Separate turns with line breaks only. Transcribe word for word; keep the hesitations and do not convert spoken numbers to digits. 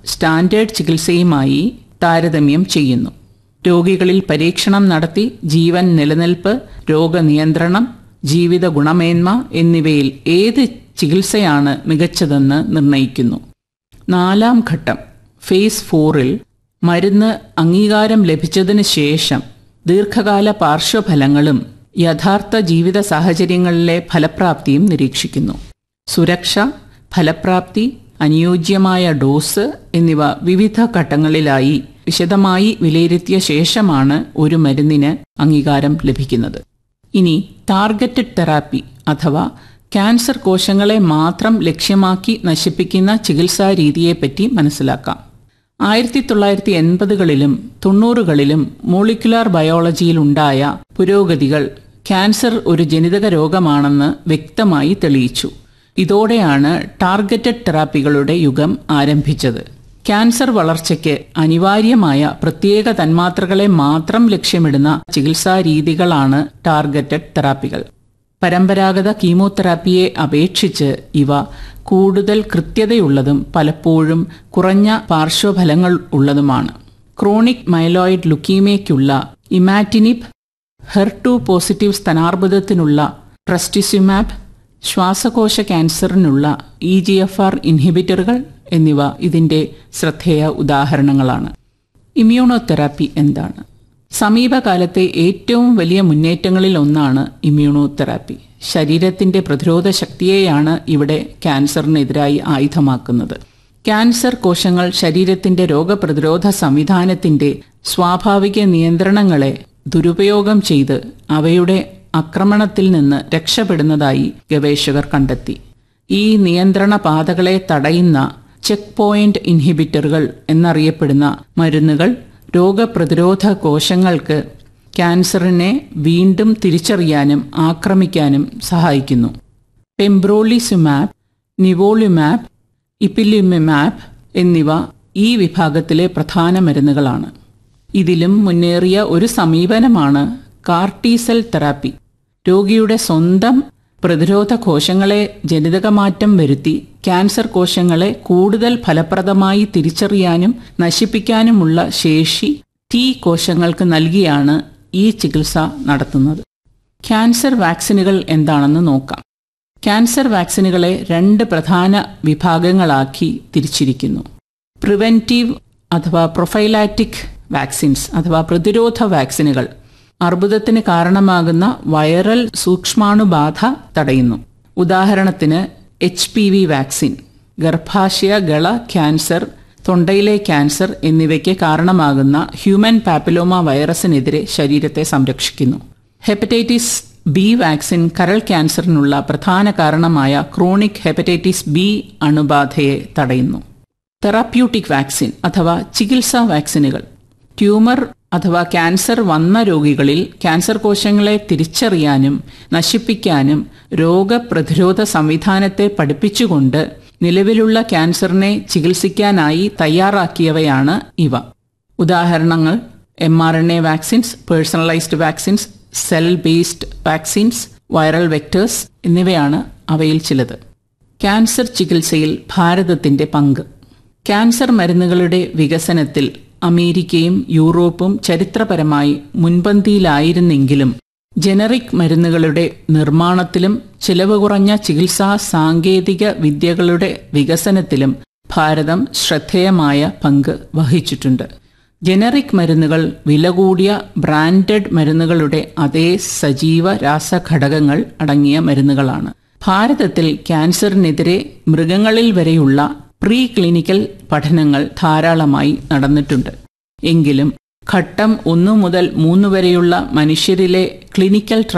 Standard ചികിത്സയുമായി താരതമ്യം ചെയ്യുന്നു. രോഗികളിൽ പരീക്ഷണം നടത്തി ജീവൻ നിലനിൽപ്പ്, രോഗനിയന്ത്രണം, ജീവിത ഗുണമേന്മ എന്നിവയിൽ ഏത് ചികിത്സയാണ് മികച്ചതെന്ന് നിർണയിക്കുന്നു. നാലാം ഘട്ടം ഫേസ് ഫോറിൽ മരുന്ന് അംഗീകാരം ലഭിച്ചതിന് ശേഷം ദീർഘകാല പാർശ്വഫലങ്ങളും യഥാർത്ഥ ജീവിത സാഹചര്യങ്ങളിലെ ഫലപ്രാപ്തിയും നിരീക്ഷിക്കുന്നു. സുരക്ഷ, ഫലപ്രാപ്തി, അനുയോജ്യമായ ഡോസ് എന്നിവ വിവിധ ഘട്ടങ്ങളിലായി വിശദമായി വിലയിരുത്തിയ ശേഷമാണ് ഒരു മരുന്നിന് അംഗീകാരം ലഭിക്കുന്നത്. ഇനി ടാർഗറ്റഡ് തെറാപ്പി അഥവാ ക്യാൻസർ കോശങ്ങളെ മാത്രം ലക്ഷ്യമാക്കി നശിപ്പിക്കുന്ന ചികിത്സാ രീതിയെപ്പറ്റി മനസ്സിലാക്കാം. ആയിരത്തി തൊള്ളായിരത്തി എൺപതുകളിലും തൊണ്ണൂറുകളിലും മോളിക്കുലാർ ബയോളജിയിലുണ്ടായ പുരോഗതികൾ ക്യാൻസർ ഒരു ജനിതക രോഗമാണെന്ന് വ്യക്തമായി തെളിയിച്ചു. ഇതോടെയാണ് ടാർഗറ്റഡ് തെറാപ്പികളുടെ യുഗം ആരംഭിച്ചത്. ക്യാൻസർ വളർച്ചയ്ക്ക് അനിവാര്യമായ പ്രത്യേക തന്മാത്രകളെ മാത്രം ലക്ഷ്യമിടുന്ന ചികിത്സാ രീതികളാണ് ടാർഗറ്റഡ് തെറാപ്പികൾ. പരമ്പരാഗത കീമോതെറാപ്പിയെ അപേക്ഷിച്ച് ഇവ കൂടുതൽ കൃത്യതയുള്ളതും പലപ്പോഴും കുറഞ്ഞ പാർശ്വഫലങ്ങൾ ഉള്ളതുമാണ്. Chronic myeloid ലുക്കീമിയയ്ക്കുള്ള ഇമാറ്റിനിബ്, her to positive സ്തനാർബുദത്തിനുള്ള ട്രസ്റ്റിസുമാബ്, ശ്വാസകോശ ക്യാൻസറിനുള്ള ഇ ജി എഫ് ആർ ഇൻഹിബിറ്ററുകൾ എന്നിവ ഇതിന്റെ ശ്രദ്ധേയ ഉദാഹരണങ്ങളാണ്. ഇമ്മ്യൂണോതെറാപ്പി എന്താണ്? സമീപകാലത്തെ ഏറ്റവും വലിയ മുന്നേറ്റങ്ങളിൽ ഒന്നാണ് ഇമ്മ്യൂണോതെറാപ്പി. ശരീരത്തിന്റെ പ്രതിരോധ ശക്തിയെയാണ് ഇവിടെ ക്യാൻസറിനെതിരായി ആയുധമാക്കുന്നത്. ക്യാൻസർ കോശങ്ങൾ ശരീരത്തിന്റെ രോഗപ്രതിരോധ സംവിധാനത്തിന്റെ സ്വാഭാവിക നിയന്ത്രണങ്ങളെ ദുരുപയോഗം ചെയ്ത് അവയുടെ ആക്രമണത്തിൽ നിന്ന് രക്ഷപ്പെടുന്നതായി ഗവേഷകർ കണ്ടെത്തി. ഈ നിയന്ത്രണ പാതകളെ തടയുന്ന ചെക്ക് പോയിന്റ് ഇൻഹിബിറ്ററുകൾ എന്നറിയപ്പെടുന്ന മരുന്നുകൾ രോഗപ്രതിരോധ കോശങ്ങൾക്ക് ക്യാൻസറിനെ വീണ്ടും തിരിച്ചറിയാനും ആക്രമിക്കാനും സഹായിക്കുന്നു. പെംബ്രോളിസുമാബ്, നിവോളിമാബ്, ഇപ്പിലിമിമാബ് എന്നിവ ഈ വിഭാഗത്തിലെ പ്രധാന മരുന്നുകളാണ്. ഇതിലും മുന്നേറിയ ഒരു സമീപനമാണ് കാർട്ടിസെൽ തെറാപ്പി. രോഗിയുടെ സ്വന്തം പ്രതിരോധ കോശങ്ങളെ ജനിതകമാറ്റം വരുത്തി ക്യാൻസർ കോശങ്ങളെ കൂടുതൽ ഫലപ്രദമായി തിരിച്ചറിയാനും നശിപ്പിക്കാനുമുള്ള ശേഷി ടി കോശങ്ങൾക്ക് നൽകിയാണ് ഈ ചികിത്സ നടത്തുന്നത്. ക്യാൻസർ വാക്സിനുകൾ എന്താണെന്ന് നോക്കാം. ക്യാൻസർ വാക്സിനുകളെ രണ്ട് പ്രധാന വിഭാഗങ്ങളാക്കി തിരിച്ചിരിക്കുന്നു. പ്രിവെന്റീവ് അഥവാ പ്രൊഫൈലാറ്റിക് വാക്സിൻസ് അഥവാ പ്രതിരോധ വാക്സിനുകൾ അർബുദത്തിന് കാരണമാകുന്ന വൈറൽ സൂക്ഷ്മാണുബാധ തടയുന്നു. ഉദാഹരണത്തിന് എച്ച് പി വി വാക്സിൻ ഗർഭാശയ ഗള ക്യാൻസർ, തൊണ്ടയിലെ ക്യാൻസർ എന്നിവയ്ക്ക് കാരണമാകുന്ന ഹ്യൂമൻ പാപ്പിലോമ വൈറസിനെതിരെ ശരീരത്തെ സംരക്ഷിക്കുന്നു. ഹെപ്പറ്റൈറ്റിസ് ബി വാക്സിൻ കരൾ ക്യാൻസറിനുള്ള പ്രധാന കാരണമായ ക്രോണിക് ഹെപ്പറ്റൈറ്റിസ് ബി അണുബാധയെ തടയുന്നു. തെറാപ്യൂട്ടിക് വാക്സിൻ അഥവാ ചികിത്സാ വാക്സിനുകൾ ട്യൂമർ അഥവാ ക്യാൻസർ വന്ന രോഗികളിൽ ക്യാൻസർ കോശങ്ങളെ തിരിച്ചറിയാനും നശിപ്പിക്കാനും രോഗപ്രതിരോധ സംവിധാനത്തെ പഠിപ്പിച്ചുകൊണ്ട് നിലവിലുള്ള ക്യാൻസറിനെ ചികിത്സിക്കാനായി തയ്യാറാക്കിയവയാണ് ഇവ. ഉദാഹരണങ്ങൾ M R N A vaccines, personalised vaccines, cell based vaccines, viral vectors എന്നിവയാണ് അവയിൽ ചിലത്. ക്യാൻസർ ചികിത്സയിൽ ഭാരതത്തിന്റെ പങ്ക്. ക്യാൻസർ മരുന്നുകളുടെ വികസനത്തിൽ അമേരിക്കയും യൂറോപ്പും ചരിത്രപരമായി മുൻപന്തിയിലായിരുന്നെങ്കിലും ജനറിക് മരുന്നുകളുടെ നിർമ്മാണത്തിലും ചിലവ് കുറഞ്ഞ ചികിത്സാ സാങ്കേതിക വിദ്യകളുടെ വികസനത്തിലും ഭാരതം ശ്രദ്ധേയമായ പങ്ക് വഹിച്ചിട്ടുണ്ട്. ജനറിക് മരുന്നുകൾ വില കൂടിയ ബ്രാൻഡഡ് മരുന്നുകളുടെ അതേ സജീവ രാസഘടകങ്ങൾ അടങ്ങിയ മരുന്നുകളാണ്. ഭാരതത്തിൽ ക്യാൻസറിനെതിരെ മൃഗങ്ങളിൽ വരെയുള്ള പ്രീ ക്ലിനിക്കൽ പഠനങ്ങൾ ധാരാളമായി നടന്നിട്ടുണ്ട്. എങ്കിലും ഘട്ടം ഒന്നു മുതൽ മൂന്ന് വരെയുള്ള മനുഷ്യരിലെ ക്ലിനിക്കൽ